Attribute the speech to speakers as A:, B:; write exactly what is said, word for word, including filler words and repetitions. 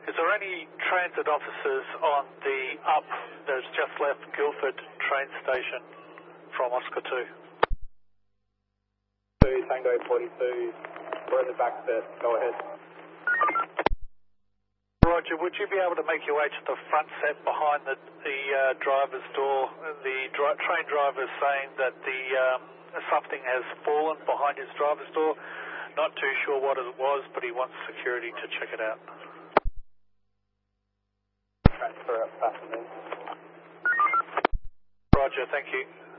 A: Is there any transit officers on the up that's just left Guildford train station from Oscar two?
B: two Tango forty-two, we're in the back set, go ahead.
A: Roger, would you be able to make your way to the front set behind the, the uh, driver's door? The dri train driver is saying that the um, something has fallen behind his driver's door. Not too sure what it was, but he wants security to check it out.
B: Transfer up fast, please.
A: Roger, thank you.